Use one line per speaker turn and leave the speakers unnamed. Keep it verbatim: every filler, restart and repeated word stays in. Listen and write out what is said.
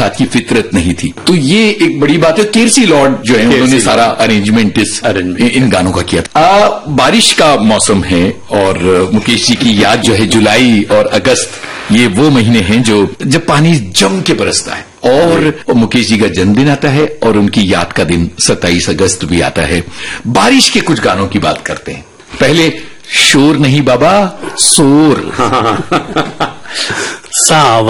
बादशाह की फितरत नहीं थी। तो ये एक बड़ी बात है। केरसी लॉर्ड जो है उन्होंने सारा अरेंजमेंट इस इन गानों का किया था। आ, बारिश का मौसम है और मुकेश जी की याद जो है जुलाई और अगस्त ये वो महीने हैं जो जब पानी जम के बरसता है। और मुकेश जी का जन्मदिन आता है और उनकी याद का दिन सत्ताईस अगस्त भी आता है। बारिश के कुछ गानों की बात करते हैं। पहले शोर नहीं बाबा, शोर।
सावन